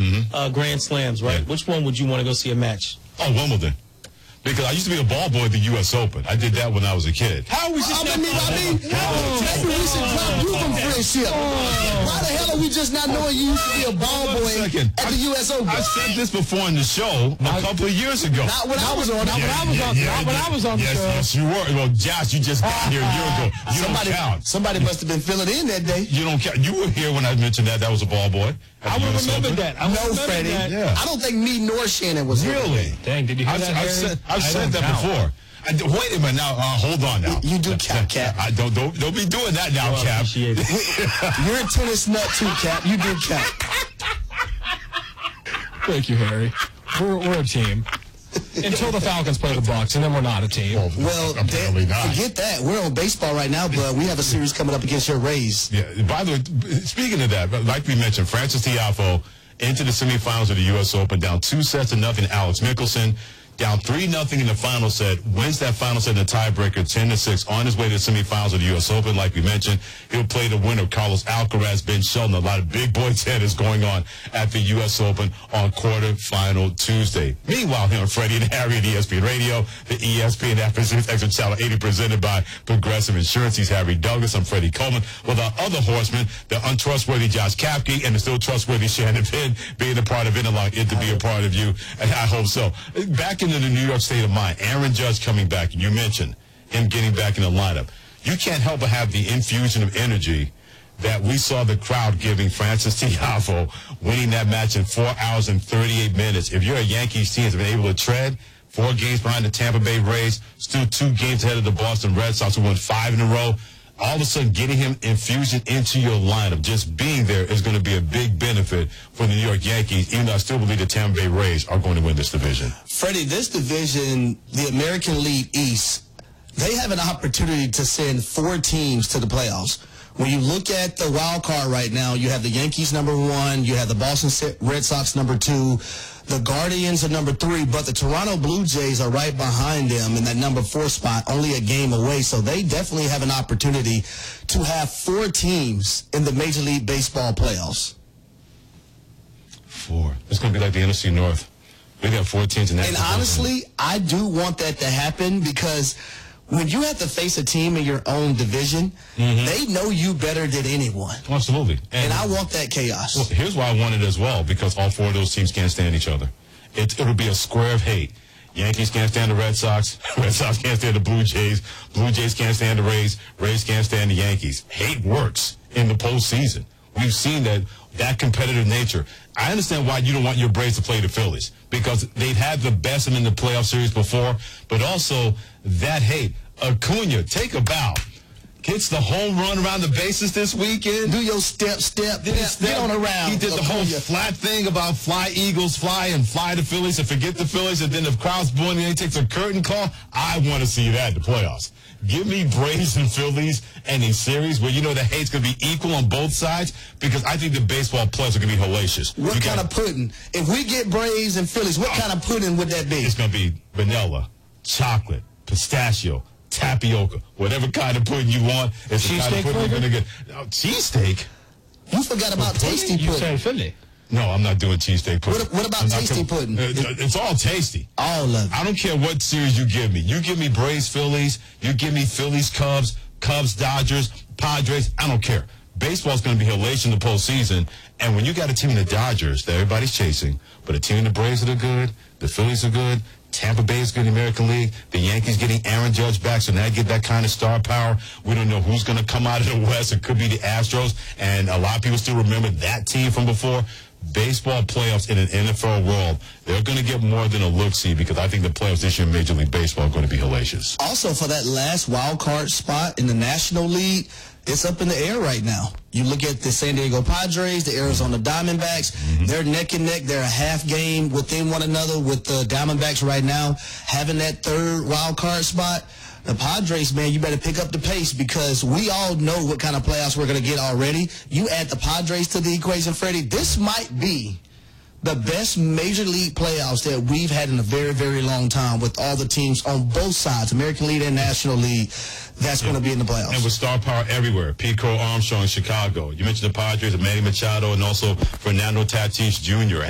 Grand Slams, right? Yeah. Which one would you want to go see a match? Oh, Wimbledon. Because I used to be a ball boy at the U.S. Open. I did that when I was a kid. How are we just maybe we should drop you from friendship. Why the hell are we just not knowing you used to be a ball boy at the U.S. Open? I said this before in the show a couple of years ago. Not when I was on. Not when I was on the show. Yes, you were. Well, Josh, you just got here a year ago. You don't count. Somebody must have been filling in that day. You don't count. You were here when I mentioned that was a ball boy. I would remember that. No, Freddie. Yeah. I don't think me nor Shannon was Really? Dang, did you hear that, Harry? I've said that before. Wait a minute now. Hold on now. You do, Cap. Don't be doing that now, Cap. You're a tennis nut too, Cap. You do, Cap. Thank you, Harry. We're a team. Until the Falcons play the Bucs, and then we're not a team. Well, apparently not. Forget that. We're on baseball right now, but we have a series coming up against your Rays. Yeah. By the way, speaking of that, like we mentioned, Francis Tiafoe into the semifinals of the U.S. Open, down 2-0. Alex Mickelson down 3-0 in the final set, wins that final set in the tiebreaker 10-6, on his way to the semifinals of the U.S. Open. Like we mentioned, he'll play the winner, Carlos Alcaraz, Ben Shelton. A lot of big boy tennis going on at the U.S. Open on quarterfinal Tuesday. Meanwhile, here on Freddie and Harry at ESPN Radio, the ESPN Extra Channel 80 presented by Progressive Insurance. He's Harry Douglas. I'm Freddie Coleman. With our other horseman, the untrustworthy Josh Kapke and the still trustworthy Shannon Penn, being a part of it, allowing it to be a part of you. And I hope so. Back into the New York state of mind, Aaron Judge coming back. You mentioned him getting back in the lineup. You can't help but have the infusion of energy that we saw the crowd giving Francis Tiafoe, winning that match in 4 hours and 38 minutes. If you're a Yankees team that's been able to tread 4 games behind the Tampa Bay Rays, still 2 games ahead of the Boston Red Sox, who won 5 in a row, all of a sudden getting him infusion into your lineup, just being there is going to be a big benefit for the New York Yankees, even though I still believe the Tampa Bay Rays are going to win this division. Freddie, this division, the American League East, they have an opportunity to send 4 teams to the playoffs. When you look at the wild card right now, you have the Yankees number 1, you have the Boston Red Sox number 2, the Guardians are number 3, but the Toronto Blue Jays are right behind them in that number 4 spot, only a game away. So they definitely have an opportunity to have 4 teams in the Major League Baseball playoffs. 4. It's going to be like the NFC North. We got 4 teams in that. And honestly, I do want that to happen because when you have to face a team in your own division, they know you better than anyone. Absolutely. And I want that chaos. Well, here's why I want it as well, because all 4 of those teams can't stand each other. It'll be a square of hate. Yankees can't stand the Red Sox. Red Sox can't stand the Blue Jays. Blue Jays can't stand the Rays. Rays can't stand the Yankees. Hate works in the postseason. We've seen that competitive nature. I understand why you don't want your Braves to play the Phillies, because they've had the best in the playoff series before, but also that hate. Acuna, take a bow. Gets the home run around the bases this weekend. Do your step. Get on around. He did the whole flat thing about fly Eagles, fly the Phillies and forget the Phillies, and then the crowd's booing and he takes a curtain call. I want to see that in the playoffs. Give me Braves and Phillies and a series where you know the hate's going to be equal on both sides, because I think the baseball playoffs are going to be hellacious. What kind of pudding? If we get Braves and Phillies, what kind of pudding would that be? It's going to be vanilla, chocolate, pistachio, tapioca, whatever kind of pudding you want. It's the kind of pudding you're going to get. Cheesesteak? You forgot about tasty pudding. You said Philly. No, I'm not doing cheesesteak pudding. What about tasty pudding? It's all tasty. All of it. I don't care what series you give me. You give me Braves, Phillies. You give me Phillies, Cubs, Dodgers, Padres. I don't care. Baseball's going to be hellacious in the postseason. And when you got a team in the Dodgers that everybody's chasing, but a team in the Braves that are good, the Phillies are good, Tampa Bay is good in the American League. The Yankees getting Aaron Judge back, so now you get that kind of star power. We don't know who's going to come out of the West. It could be the Astros, and a lot of people still remember that team from before. Baseball playoffs in an NFL world, they're going to get more than a look-see, because I think the playoffs this year in Major League Baseball are going to be hellacious. Also, for that last wild card spot in the National League, it's up in the air right now. You look at the San Diego Padres, the Arizona Diamondbacks, they're neck and neck. They're a half game within one another with the Diamondbacks right now having that 3rd wild card spot. The Padres, man, you better pick up the pace, because we all know what kind of playoffs we're going to get already. You add the Padres to the equation, Freddie, this might be the best Major League playoffs that we've had in a very, very long time, with all the teams on both sides, American League and National League, that's going to be in the playoffs. And with star power everywhere. Pete Crow Armstrong in Chicago. You mentioned the Padres, Manny Machado, and also Fernando Tatis Jr.